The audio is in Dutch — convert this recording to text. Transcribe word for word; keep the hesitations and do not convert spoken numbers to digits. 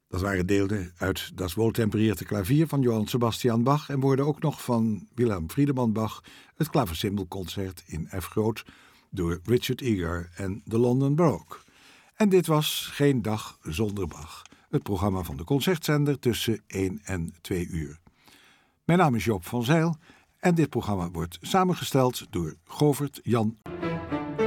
Dat waren delen uit Das Wohltemperierte Klavier van Johann Sebastian Bach en worden ook nog van Wilhelm Friedemann Bach het Klavecimbelconcert in F groot door Richard Egar en de London Baroque. En dit was Geen Dag Zonder Bach, het programma van de Concertzender tussen één en twee uur. Mijn naam is Joop van Zijl en dit programma wordt samengesteld door Govert Jan